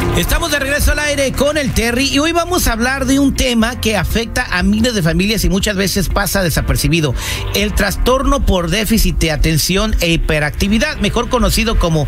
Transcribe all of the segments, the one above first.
Estamos de regreso al aire con el Terry y hoy vamos a hablar de un tema que afecta a miles de familias y muchas veces pasa desapercibido: el trastorno por déficit de atención e hiperactividad, mejor conocido como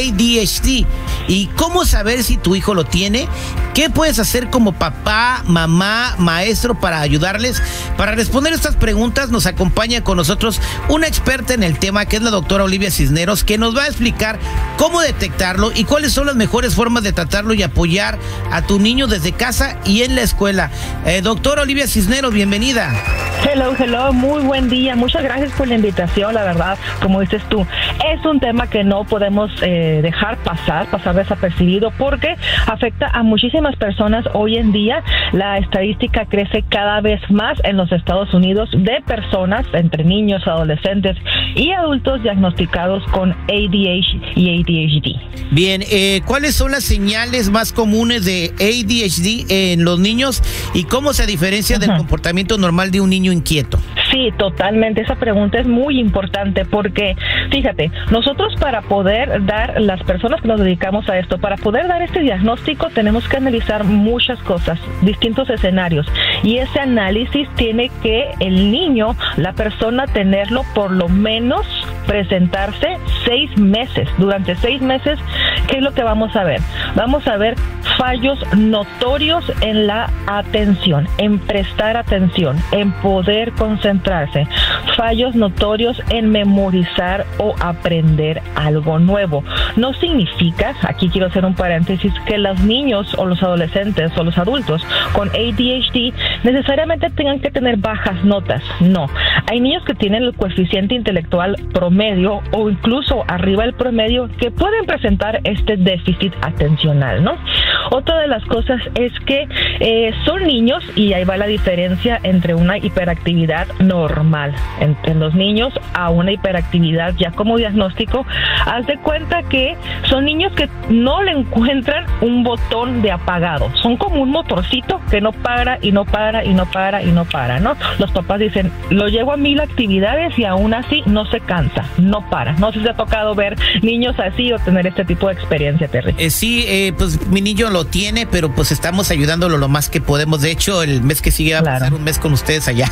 ADHD. ¿Y cómo saber si tu hijo lo tiene? ¿Qué puedes hacer como papá, mamá, maestro para ayudarles? Para responder estas preguntas nos acompaña con nosotros una experta en el tema, que es la doctora Olivia Cisneros, que nos va a explicar cómo detectarlo y cuáles son las mejores formas de tratarlo y apoyar a tu niño desde casa y en la escuela. Doctora Olivia Cisneros, bienvenida. Hello, muy buen día. Muchas gracias por la invitación. La verdad, como dices tú, es un tema que no podemos dejar pasar desapercibido, porque afecta a muchísimas personas. Hoy en día la estadística crece cada vez más en los Estados Unidos de personas, entre niños, adolescentes y adultos, diagnosticados con ADHD y ADHD. Bien, ¿cuáles son las señales más comunes de ADHD en los niños y cómo se diferencia del comportamiento normal de un niño inquieto? Sí, totalmente. Esa pregunta es muy importante porque, fíjate, nosotros para poder dar, las personas que nos dedicamos a esto, para poder dar este diagnóstico tenemos que analizar muchas cosas, distintos escenarios, y ese análisis tiene que el niño, la persona, tenerlo por lo menos presentarse 6 meses. Durante 6 meses, ¿qué es lo que vamos a ver? Vamos a ver fallos notorios en la atención, en prestar atención, en poder concentrarse, fallos notorios en memorizar o aprender algo nuevo. No significa, aquí quiero hacer un paréntesis, que los niños o los adolescentes o los adultos con ADHD necesariamente tengan que tener bajas notas. No, hay niños que tienen el coeficiente intelectual promedio o incluso arriba del promedio que pueden presentar este déficit atencional, ¿no? Otra de las cosas es que son niños, y ahí va la diferencia entre una hiperactividad normal en los niños a una hiperactividad ya como diagnóstico. Haz de cuenta que son niños que no le encuentran un botón de apagado, son como un motorcito que no para y no para y no para y no para, ¿no? Los papás dicen, lo llevo a 1000 actividades y aún así no se cansa, no para. No sé si te ha tocado ver niños así o tener este tipo de experiencia, Terry. Sí, pues mi niño lo tiene, pero pues estamos ayudándolo lo más que podemos. De hecho, el mes que sigue va a pasar un mes con ustedes allá.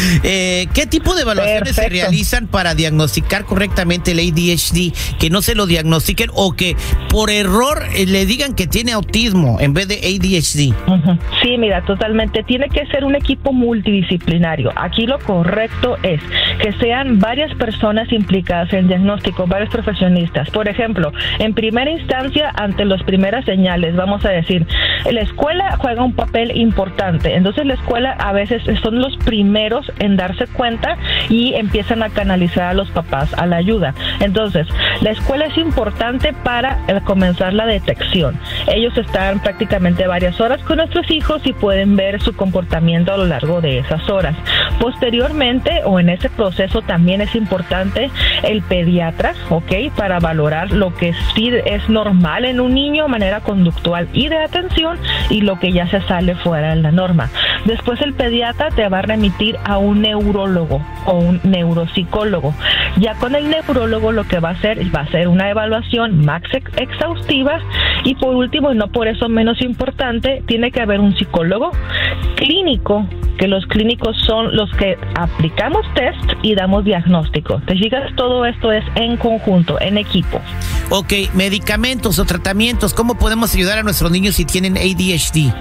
¿Qué tipo de evaluaciones se realizan para diagnosticar correctamente el ADHD? Que no se lo diagnostiquen o que por error le digan que tiene autismo en vez de ADHD. Sí, mira, totalmente. Tiene que ser un equipo multidisciplinario. Aquí lo correcto es que sean varias personas implicadas en el diagnóstico, varios profesionistas. Por ejemplo, en primera instancia, ante las primeras señales, vamos a decir, la escuela juega un papel importante. Entonces la escuela a veces son los primeros en darse cuenta y empiezan a canalizar a los papás a la ayuda. Entonces, la escuela es importante para comenzar la detección. Ellos están prácticamente varias horas con nuestros hijos y pueden ver su comportamiento a lo largo de esas horas. Posteriormente, o en ese proceso, también es importante el pediatra, ¿ok? Para valorar lo que sí es normal en un niño, manera conductual y de atención, y lo que ya se sale fuera de la norma. Después el pediatra te va a remitir a un neurólogo o un neuropsicólogo. Ya con el neurólogo lo que va a hacer una evaluación más exhaustiva, y por último, y no por eso menos importante, tiene que haber un psicólogo clínico, que los clínicos son los que aplicamos test y damos diagnóstico. Te fijas, todo esto es en conjunto, en equipo. Ok, medicamentos o tratamientos, ¿cómo podemos ayudar a nuestros niños si tienen ADHD?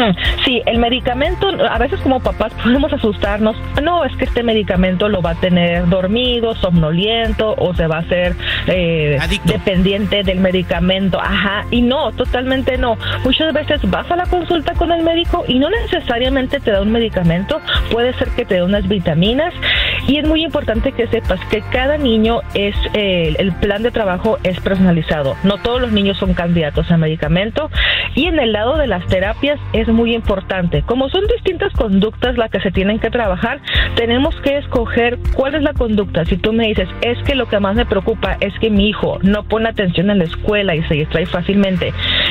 Sí, el medicamento, a veces como papás podemos asustarnos. No, es que este medicamento lo va a tener dormido, somnoliento, o se va a hacer dependiente del medicamento. Y no, totalmente no. Muchas veces vas a la consulta con el médico y no necesariamente te da un medicamento, puede ser que te dé unas vitaminas. Y es muy importante que sepas que cada niño es, el plan de trabajo es personalizado. No todos los niños son candidatos a medicamento. Y en el lado de las terapias es muy importante. Como son distintas conductas las que se tienen que trabajar, tenemos que escoger cuál es la conducta. Si tú me dices, es que lo que más me preocupa es que mi hijo no pone atención en la escuela y se distrae fácilmente,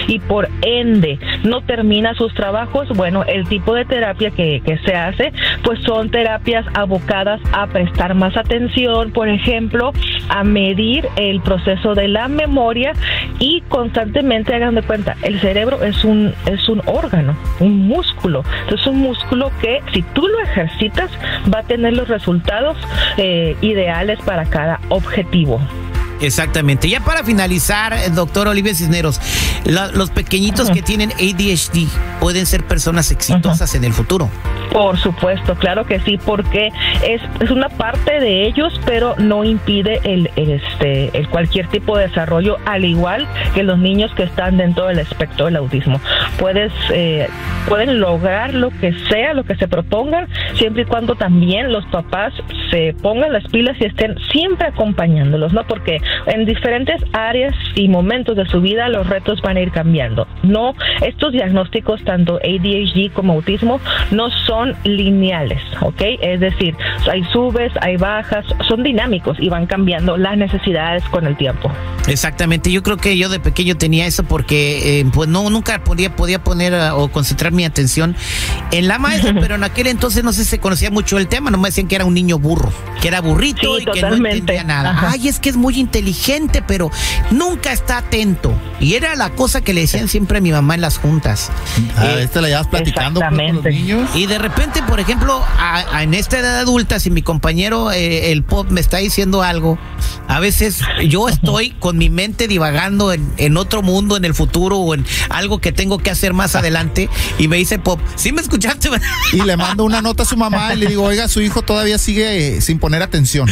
y por ende no termina sus trabajos, bueno, el tipo de terapia que se hace, pues son terapias abocadas a prestar más atención, por ejemplo, a medir el proceso de la memoria y constantemente, hagan de cuenta, el cerebro es un órgano, un músculo. Entonces, un músculo que si tú lo ejercitas va a tener los resultados ideales para cada objetivo. Exactamente. Ya para finalizar, doctor Olivia Cisneros, los pequeñitos que tienen ADHD pueden ser personas exitosas en el futuro. Por supuesto, claro que sí, porque es una parte de ellos, pero no impide el cualquier tipo de desarrollo, al igual que los niños que están dentro del espectro del autismo. Pueden lograr lo que sea, lo que se propongan, siempre y cuando también los papás se pongan las pilas y estén siempre acompañándolos, ¿no? Porque en diferentes áreas y momentos de su vida los retos van a ir cambiando. No, estos diagnósticos, tanto ADHD como autismo, no son lineales, ¿ok? Es decir, hay subes, hay bajas, son dinámicos y van cambiando las necesidades con el tiempo. Exactamente, yo creo que yo de pequeño tenía eso porque pues nunca podía poner o concentrar mi atención en la maestra, pero en aquel entonces no sé si se conocía mucho el tema, no me decían que era un niño burro, que era burrito, sí, y totalmente, que no entendía nada. Ajá. Ay, es que es muy inteligente, pero nunca está atento. Y era la cosa que le decían siempre a mi mamá en las juntas. La llevas platicando con los niños. Y de repente, por ejemplo, en esta edad adulta, si mi compañero el Pop me está diciendo algo, a veces yo estoy con mi mente divagando en otro mundo, en el futuro, o en algo que tengo que hacer más adelante, y me dice Pop, ¿sí me escuchaste? Y le mando una nota a su mamá y le digo, oiga, su hijo todavía sigue sin poner atención.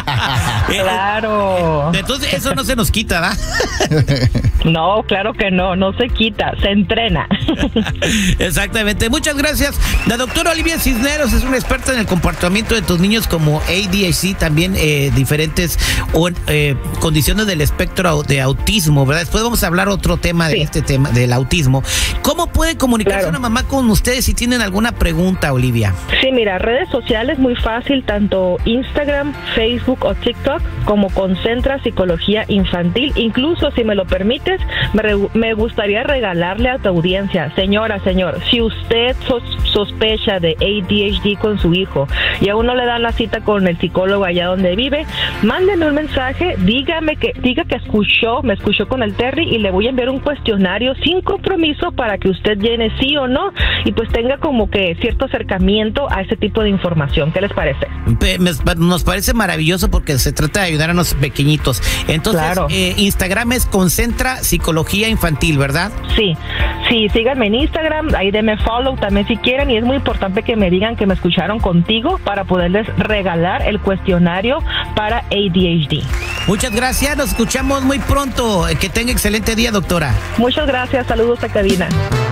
Claro. Entonces eso no se nos quita, ¿verdad? No, claro que no se quita, se entrena. Exactamente. Muchas gracias. La doctora Olivia Cisneros es una experta en el comportamiento de tus niños como ADHD, también diferentes condiciones del espectro de autismo, ¿verdad? Después vamos a hablar otro tema de este tema del autismo. ¿Cómo puede comunicarse una mamá con ustedes si tienen alguna pregunta, Olivia? Sí, mira, redes sociales muy fácil, tanto Instagram, Facebook o TikTok, como Concentra Psicología Infantil. Incluso, si me lo permites, me gustaría regalarle a tu audiencia, señora, señor, si usted sospecha de ADHD con su hijo y aún no le dan la cita con el psicólogo allá donde vive, mándeme un mensaje, diga que me escuchó con el Terry, y le voy a enviar un cuestionario sin compromiso para que usted llene sí o no y pues tenga como que cierto acercamiento a ese tipo de información. ¿Qué les parece? Nos parece maravilloso porque se trata de ayudar a los pequeñitos. Entonces, claro. Instagram es Concentra Psicología Infantil, ¿verdad? Sí, síganme en Instagram, ahí denme follow también si quieren, y es muy importante que me digan que me escucharon contigo para poderles regalar el cuestionario para ADHD. Muchas gracias, nos escuchamos muy pronto. Que tenga excelente día, doctora. Muchas gracias, saludos a cabina.